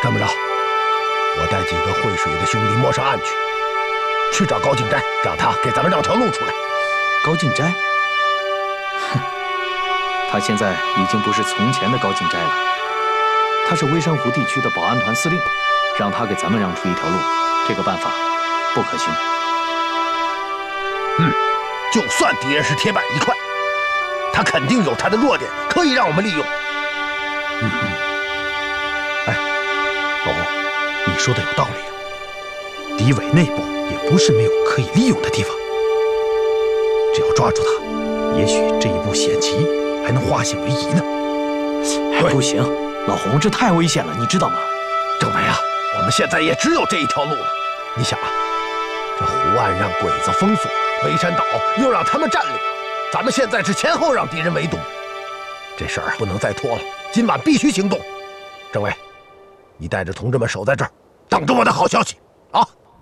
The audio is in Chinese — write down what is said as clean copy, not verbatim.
这么着，我带几个会水的兄弟摸上岸去找高敬斋，让他给咱们让条路出来。 高敬斋？哼，他现在已经不是从前的高敬斋了，他是微山湖地区的保安团司令，让他给咱们让出一条路，这个办法不可行。 就算敌人是铁板一块，他肯定有他的弱点，可以让我们利用。 哎，老吴，你说的有道理啊。敌伪内部也不是没有可以利用的地方，只要抓住他，也许这一步险棋还能化险为夷呢。 不行，老洪，这太危险了，你知道吗？ 政委啊，我们现在也只有这一条路了。你想啊，这湖岸让鬼子封锁，围山岛又让他们占领，咱们现在是前后让敌人围堵，这事儿不能再拖了，今晚必须行动。政委，你带着同志们守在这儿，等着我的好消息啊！